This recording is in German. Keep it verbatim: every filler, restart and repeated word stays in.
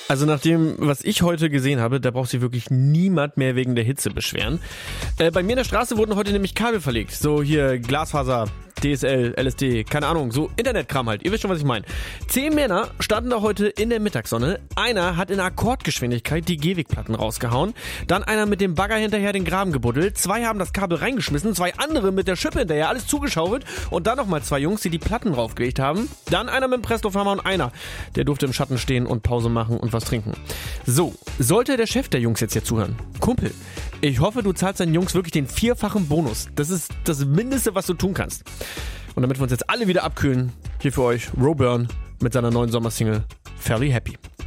Also nach dem, was ich heute gesehen habe, da braucht sich wirklich niemand mehr wegen der Hitze beschweren. Äh, bei mir in der Straße wurden heute nämlich Kabel verlegt. So hier Glasfaser, D S L, L S D, keine Ahnung, so Internetkram halt. Ihr wisst schon, was ich meine. Zehn Männer standen da heute in der Mittagssonne. Einer hat in Akkordgeschwindigkeit die Gehwegplatten rausgehauen. Dann einer mit dem Bagger hinterher den Graben gebuddelt. Zwei haben das Kabel reingeschmissen. Zwei andere mit der Schippe hinterher. Alles zugeschaufelt. Und dann nochmal zwei Jungs, die die Platten draufgelegt haben. Dann einer mit dem Presslufthammer und einer, der durfte im Schatten stehen und Pause machen und was trinken. So, sollte der Chef der Jungs jetzt hier zuhören. Kumpel, ich hoffe, du zahlst deinen Jungs wirklich den vierfachen Bonus. Das ist das Mindeste, was du tun kannst. Und damit wir uns jetzt alle wieder abkühlen, hier für euch Roburn mit seiner neuen Sommersingle Fairly Happy.